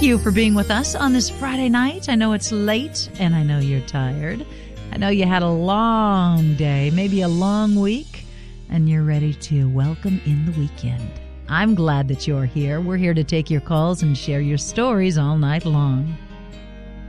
you for being with us on this Friday night. I know it's late, and I know you're tired. I know you had a long day, maybe a long week, and you're ready to welcome in the weekend. I'm glad that you're here. We're here to take your calls and share your stories all night long.